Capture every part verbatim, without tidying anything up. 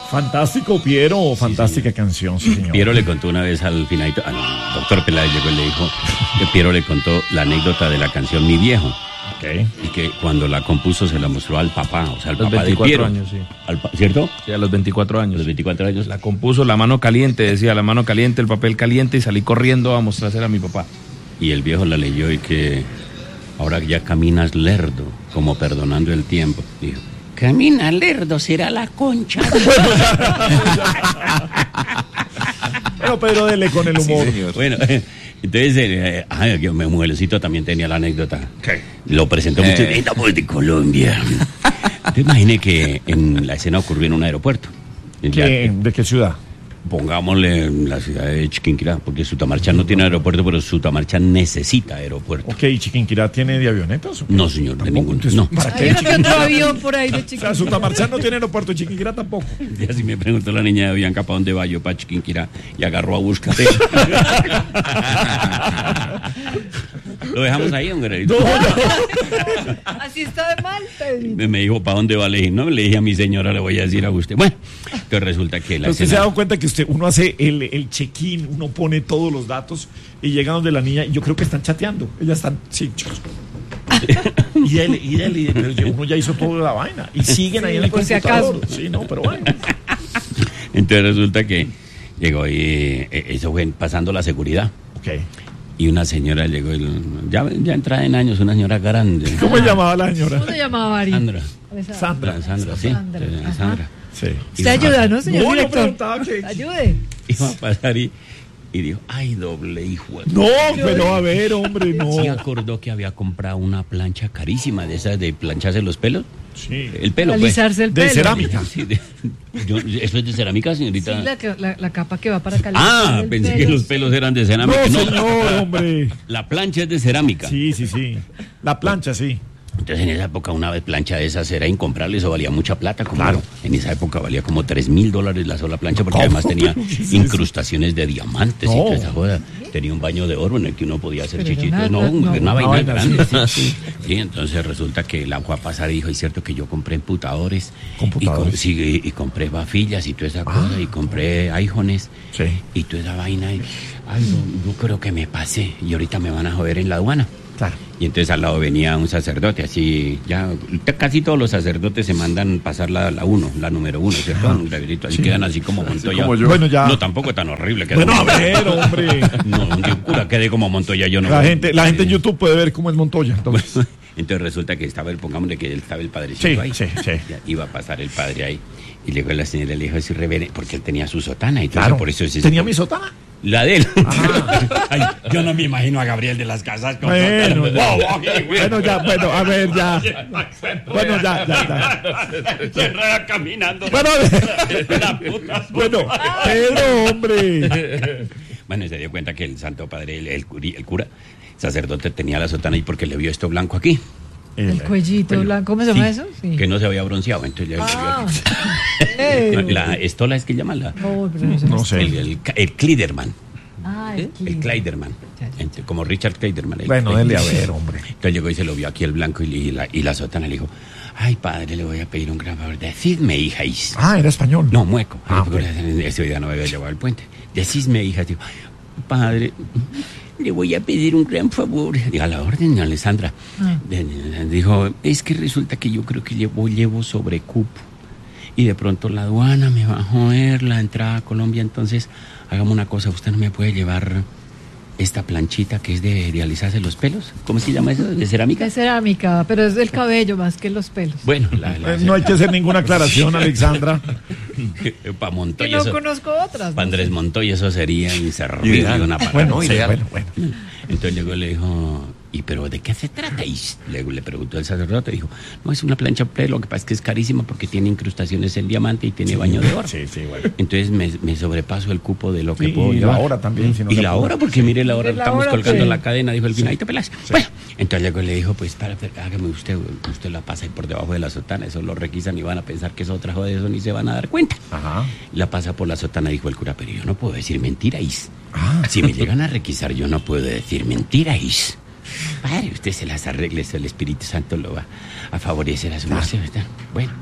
Fantástico, Piero, fantástica sí, canción, sí, señor. Piero le contó una vez al finalito, al doctor Peláez llegó y le dijo que Piero le contó la anécdota de la canción Mi Viejo. Okay. Y que cuando la compuso se la mostró al papá, o sea, al los papá de Piero. veinticuatro años, sí. Al, ¿cierto? Sí, a los veinticuatro años. A los veinticuatro años. La compuso la mano caliente, decía, la mano caliente, el papel caliente, y salí corriendo a mostrársela a mi papá. Y el viejo la leyó y que ahora ya caminas lerdo, como perdonando el tiempo. Dijo, camina lerdo, será la concha. Bueno, Pedro, dele con el humor. Sí, bueno, entonces, eh, ay, mi mujercito también tenía la anécdota. ¿Qué? Lo presentó mucho. Eh. Estamos de Colombia. Te imaginé que en la escena ocurrió en un aeropuerto. ¿Qué, ¿De qué ciudad? Pongámosle en la ciudad de Chiquinquirá, porque Sutamarcha no tiene aeropuerto, pero Sutamarcha necesita aeropuerto. Ok, ¿Chiquinquirá tiene de avionetas? No, señor, de ninguno. No. ¿Para qué? Hay uno que otro avión por ahí de Chiquinquirá. O sea, Sutamarcha no tiene aeropuerto, Chiquinquirá tampoco. Y así me preguntó la niña de Bianca, ¿para dónde va yo? Para Chiquinquirá. Y agarró a búscate. Lo dejamos ahí, hombre. No, no. Así está de mal, Pedrito. Me dijo, ¿para dónde va? Le dije, no, le dije a mi señora, le voy a decir a usted. Bueno, que resulta que la Usted escena... se ha dado cuenta que usted, uno hace el, el check-in, uno pone todos los datos y llega donde la niña, y yo creo que están chateando. Ellas están, sí, chicos. y él, y él, y él, pero uno ya hizo toda la vaina. Y siguen ahí en el por si computador. acaso. Sí, no, pero bueno. Entonces resulta que llegó y eh, eso fue pasando la seguridad. Ok. Y una señora llegó, y, ya, ya entrada en años, una señora grande. ¿Cómo se llamaba la señora? ¿Cómo se llamaba, Ari? Sandra. Sandra. Sandra, sí. Sandra, eh, ajá. Sandra. Sí. Usted ayuda, ¿no, señor No, yo director? preguntaba que... Ayude. Iba a pasar y, y dijo, ay, doble hijo. de-". No, pero a ver, hombre, no. Sí acordó que había comprado una plancha carísima de esas de plancharse los pelos. Sí. El pelo, pues. Alisarse el De pelo. cerámica. Sí, de- yo- ¿Eso es de cerámica, señorita? Sí, la, que- la, la capa que va para calentar Ah, el pensé pelo, que los sí. pelos eran de No, cerámica. No, señor, hombre. la plancha es de cerámica. Sí, sí, sí. La plancha, sí. Entonces en esa época una vez plancha de esas era incomparable, eso valía mucha plata. Como Claro. En esa época valía como tres mil dólares la sola plancha porque ¿Cómo? además tenía ¿Qué es eso? incrustaciones de diamantes y No. toda esa joda. Tenía un baño de oro en el que uno podía hacer Pero chichitos. nada, No, no, una, una vaina vaina grande. así. Sí. Sí, entonces resulta que la fue a pasar y dijo, es cierto que yo compré computadores. Computadores. Y, com- sí, y, y compré bafillas y toda esa Ah. cosa y compré iPhones. Sí. Y toda esa vaina. Y, ay, no, yo creo que me pasé y ahorita me van a joder en la aduana. Claro. Y entonces al lado venía un sacerdote, así, ya, casi todos los sacerdotes se mandan pasar la, la uno, la número uno, ¿cierto? Un graverito, así Sí. quedan así como Montoya. como yo. Bueno, ya. No, tampoco tan horrible. queda Bueno, a como- ver, hombre. No, un cura quede como Montoya, yo no. La gente, la gente en YouTube puede ver cómo es Montoya. Entonces. Entonces resulta que estaba el, pongámosle que estaba el padrecito Sí, ahí. sí, sí. Ya iba a pasar el padre ahí. Y luego la señora le dijo, es irreverente, porque él tenía su sotana y todo Claro. eso, por eso es ¿Tenía mi sotana? La de él. Ay, yo no me imagino a Gabriel de las Casas con Bueno, sotana. ya. Wow, ok, Bueno, ya, bueno, a ver, ya. Bueno, ya, ya, ya. Se enreda caminando. Bueno, La puta. bueno, Pedro, hombre. Bueno, y se dio cuenta que el Santo Padre, el, el, curi- el cura, sacerdote, tenía la sotana y porque le vio esto blanco aquí. El cuellito blanco, ¿cómo se Sí, llama eso? Sí. Que no se había bronceado, entonces ya Ah. le vio Eh. aquí. La estola es que llaman la. No, pero eso No sé. El, el, el Kliderman. Ah, el, El Kleiderman. Ya, ya, ya. Entre- Como Richard Kleiderman. el Bueno, Kleiderman. dele a ver, hombre. Entonces llegó y se lo vio aquí el blanco y, le- y la, y la sotana le dijo, ay padre, le voy a pedir un gran favor, decidme hijáis. Ah, era español. No, mueco. Ah, Porque ok. ese día no me había llevado al puente. Decidme hijas, digo, padre, le voy a pedir un gran favor. Diga la orden, Alessandra. Ah. De- de- Dijo, es que resulta que yo creo que llevo, llevo sobrecupo. Y de pronto la aduana me va a joder la entrada a Colombia, entonces hagamos una cosa, usted no me puede llevar esta planchita que es de, de alisarse los pelos. ¿Cómo se llama eso? ¿De cerámica? Es cerámica, pero es del cabello más que los pelos. Bueno, la, la- Eh, No hay que hacer ninguna aclaración, Alexandra. para Que Montoya. no eso- conozco otras. para no Andrés sé. Montoya eso sería inservible Ideal. una palabra. Bueno, No, sí, ideal. bueno, bueno. Entonces llegó y le dijo, ¿y pero de qué se trata? Y luego le preguntó el sacerdote, dijo, no, es una plancha play, lo que pasa es que es carísima porque tiene incrustaciones en diamante y tiene baño de oro. Sí, sí, bueno. Entonces me, me sobrepaso el cupo de lo que Sí, puedo y la llevar. hora también, si no y se la apura. hora, porque mire la hora, ¿Y la estamos hora colgando qué? la cadena, dijo el finadito Peláez. Bueno, entonces llegó y le dijo, pues para, hágame usted, usted la pasa ahí por debajo de la sotana, eso lo requisan y van a pensar que es otra joda de eso ni se van a dar cuenta. Ajá. La pasa por la sotana, dijo el cura, pero yo no puedo decir mentiras. Ah. Si me llegan a requisar, yo no puedo decir mentiras. Padre, usted se las arregle, eso el Espíritu Santo lo va a favorecer a su merced, ¿verdad? Bueno,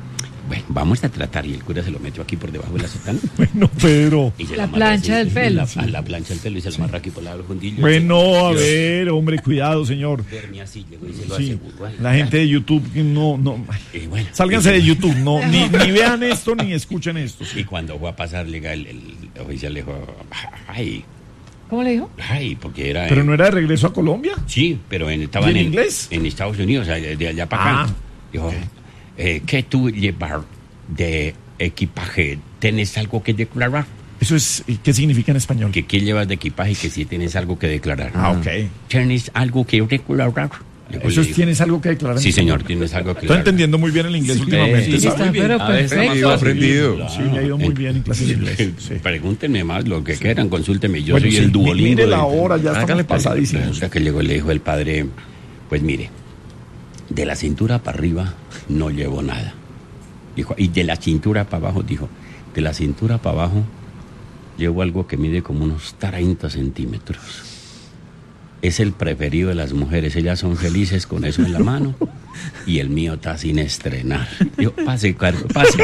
bueno, vamos a tratar. Y el cura se lo metió aquí por debajo de la sotana. Bueno, Pedro. Y se La lo amarró plancha así, del pelo. La, a la plancha del pelo y se lo amarra aquí por la fundillo. Bueno, a Yo- ver, hombre, cuidado, señor. Duerme así, llegó y se lo Sí, aseguró. Ay, la gente de YouTube no, no. y bueno, Sálganse y- de YouTube, no, ni, ni vean esto ni escuchen esto. Y cuando fue a pasar, llega el, el oficial, le dijo, ay, ¿Cómo le dijo? ay, porque era... Pero no era de regreso a Colombia. Sí, pero en, estaban ¿Y en en, inglés? en Estados Unidos, de, de allá para acá. Ah, Dijo, eh, ¿qué tú llevar de equipaje? ¿Tienes algo que declarar? Eso es, ¿qué significa en español? Que qué llevas de equipaje y que si tienes algo que declarar. Ah, ok. ¿Tienes algo que declarar? Llegó y Eso le es, dijo, ¿tienes algo que declarar? en Sí, español? señor, tienes algo que Estoy declarar. entendiendo muy bien el inglés Sí, últimamente, sí, ¿sabe? está, pero A veces perfecto. hemos aprendido. Sí, me ha ido muy bien en clases de inglés. Sí. Pregúntenme más lo que quieran, consúltenme. Yo Bueno, soy sí, el mi- Duolingo. mire la de- hora, ya estamos Hágale, pues. pasadísimos. Resulta que llegó y le dijo el padre, pues mire, de la cintura para arriba no llevo nada. Dijo, y de la cintura para abajo, dijo, de la cintura para abajo llevo algo que mide como unos treinta centímetros. Es el preferido de las mujeres, ellas son felices con eso en la mano y el mío está sin estrenar. Yo, pase, Carlos, pase.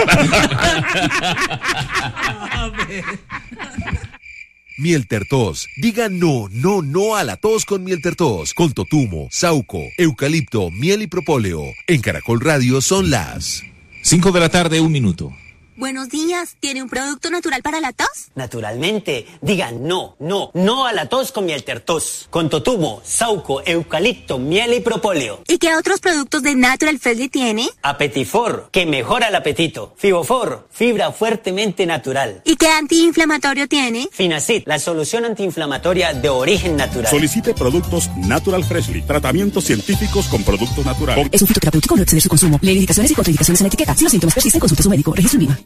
Miel Tertos. Diga no, no, no a la tos con Miel Tertos. Con totumo, sauco, eucalipto, miel y propóleo. En Caracol Radio son las... cinco de la tarde, un minuto. Buenos días, ¿tiene un producto natural para la tos? Naturalmente, digan no, no, no a la tos con Miel Tertos. Con totumo, sauco, eucalipto, miel y propóleo. ¿Y qué otros productos de Natural Freshly tiene? Apetifor, que mejora el apetito. Fibofor, fibra fuertemente natural. ¿Y qué antiinflamatorio tiene? Finacid, la solución antiinflamatoria de origen natural. Solicite productos Natural Freshly, tratamientos científicos con productos naturales. Es un fitoterapéutico, no exceder su consumo. Lee indicaciones y contraindicaciones en la etiqueta. Si los síntomas persisten, consulte a su médico. Registro INVIMA.